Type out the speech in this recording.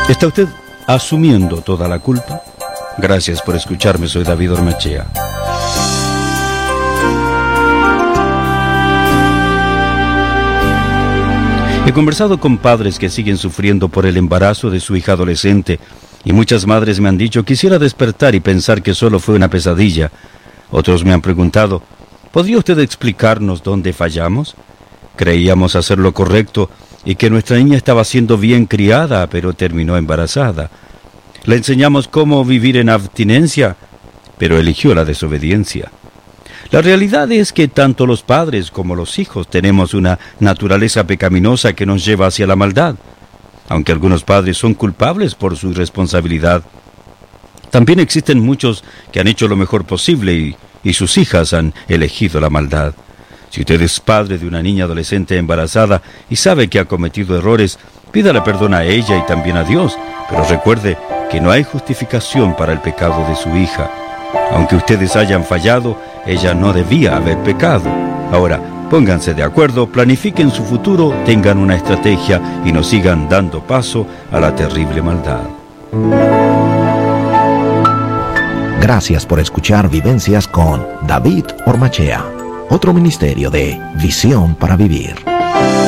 ¿Está usted asumiendo toda la culpa? Gracias por escucharme, soy David Ormachea. He conversado con padres que siguen sufriendo por el embarazo de su hija adolescente y muchas madres me han dicho: quisiera despertar y pensar que solo fue una pesadilla. Otros me han preguntado: ¿podría usted explicarnos dónde fallamos? Creíamos hacer lo correcto y que nuestra niña estaba siendo bien criada, pero terminó embarazada. Le enseñamos cómo vivir en abstinencia, pero eligió la desobediencia. La realidad es que tanto los padres como los hijos tenemos una naturaleza pecaminosa que nos lleva hacia la maldad. Aunque algunos padres son culpables por su irresponsabilidad, también existen muchos que han hecho lo mejor posible y sus hijas han elegido la maldad. Si usted es padre de una niña adolescente embarazada y sabe que ha cometido errores, pídale perdón a ella y también a Dios, pero recuerde que no hay justificación para el pecado de su hija. Aunque ustedes hayan fallado, ella no debía haber pecado. Ahora, pónganse de acuerdo, planifiquen su futuro, tengan una estrategia y no sigan dando paso a la terrible maldad. Gracias por escuchar Vivencias con David Ormachea, otro ministerio de Visión para Vivir.